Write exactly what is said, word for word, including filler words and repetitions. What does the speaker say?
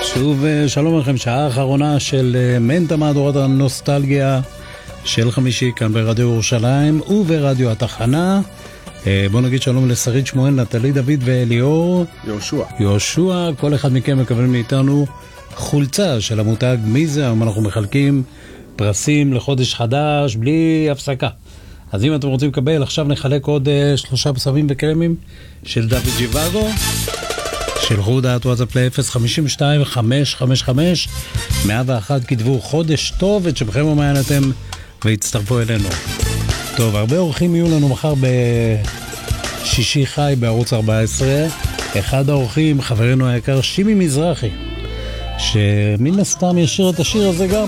שוב שלום לכם, שעה האחרונה של מנטה מהדורת הנוסטלגיה של חמישי כאן ברדיו ירושלים וברדיו התחנה. בואו נגיד שלום לשרית שמואל, נטלי דוד ואליאור יהושע. יהושע, כל אחד מכם מקבל מאיתנו חולצה של המותג מי זה. היום אנחנו מחלקים פרסים לחודש חדש בלי הפסקה, אז אם אתם רוצים לקבל, עכשיו נחלק עוד שלושה בשמים וקרמים של דוד ג'יוואגו. שלחו הודעת וואטסאפ ל-אפס חמישים ושתיים חמש חמש חמש מאה ואחת, כתבו חודש טוב את שבכם ומעיינתם והצטרפו אלינו. טוב, הרבה אורחים יהיו לנו מחר בשישי חי בערוץ ארבע עשרה. אחד האורחים, חברנו היקר שימי מזרחי, שמן הסתם ישיר את השיר הזה גם